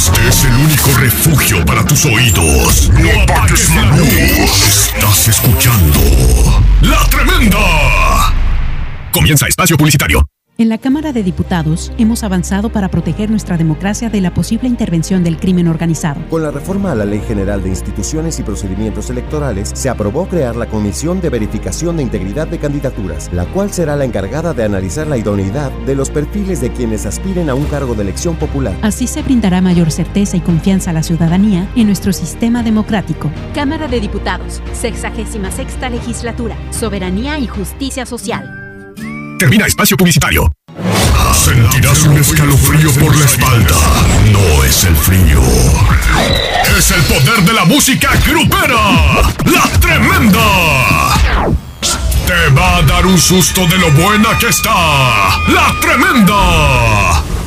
Este es el único refugio para tus oídos. No apagues la luz. Estás escuchando La Tremenda. Comienza espacio publicitario. En la Cámara de Diputados hemos avanzado para proteger nuestra democracia de la posible intervención del crimen organizado. Con la reforma a la Ley General de Instituciones y Procedimientos Electorales, se aprobó crear la Comisión de Verificación de Integridad de Candidaturas, la cual será la encargada de analizar la idoneidad de los perfiles de quienes aspiren a un cargo de elección popular. Así se brindará mayor certeza y confianza a la ciudadanía en nuestro sistema democrático. Cámara de Diputados, 66ª Legislatura, Soberanía y Justicia Social. Termina espacio publicitario. Sentirás un escalofrío por la espalda. No es el frío. Es el poder de la música grupera. La Tremenda. Te va a dar un susto de lo buena que está. La Tremenda.